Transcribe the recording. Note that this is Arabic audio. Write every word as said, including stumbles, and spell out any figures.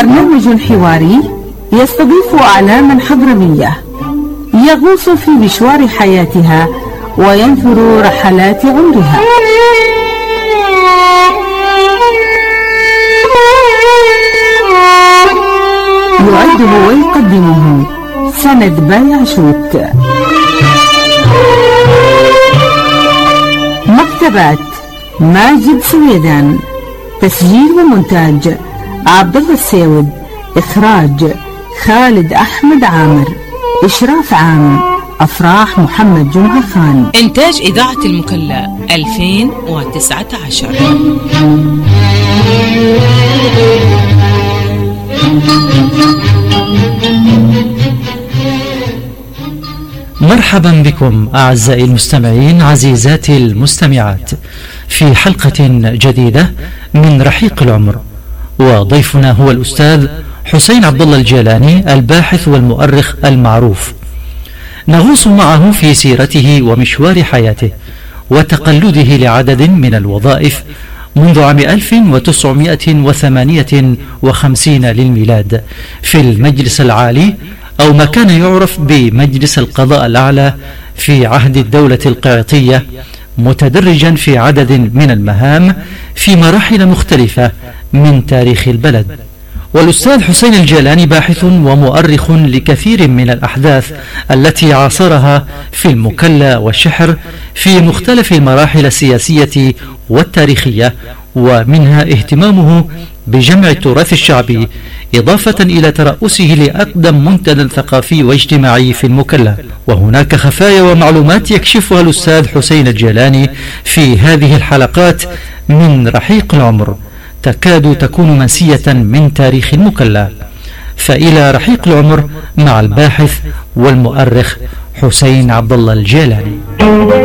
برنامج حواري يستضيف أعلاما حضرمية يغوص في مشوار حياتها وينثر رحلات عمرها. يعده ويقدمه سند بايعشوت. مكتبات ماجد سويدان. تسجيل ومونتاج عبد الله السيود. إخراج خالد أحمد عامر. إشراف عام أفراح محمد جمعة خان. إنتاج إذاعة المكلا ألفين وتسعة عشر. مرحبا بكم أعزائي المستمعين عزيزاتي المستمعات في حلقة جديدة من رحيق العمر، وضيفنا هو الأستاذ حسين عبد الله الجيلاني الباحث والمؤرخ المعروف. نغوص معه في سيرته ومشوار حياته وتقلده لعدد من الوظائف منذ عام ألف وتسعمائة وثمانية وخمسين للميلاد في المجلس العالي أو ما كان يعرف بمجلس القضاء الأعلى في عهد الدولة القيعطية، متدرجا في عدد من المهام في مراحل مختلفة من تاريخ البلد. والأستاذ حسين الجيلاني باحث ومؤرخ لكثير من الأحداث التي عاصرها في المكلا والشحر في مختلف المراحل السياسية والتاريخية، ومنها اهتمامه بجمع التراث الشعبي إضافة إلى ترأسه لأقدم منتدى ثقافي واجتماعي في المكلا. وهناك خفايا ومعلومات يكشفها الأستاذ حسين الجيلاني في هذه الحلقات من رحيق العمر تكاد تكون منسية من تاريخ المكلا. فإلى رحيق العمر مع الباحث والمؤرخ حسين عبد الله الجيلاني.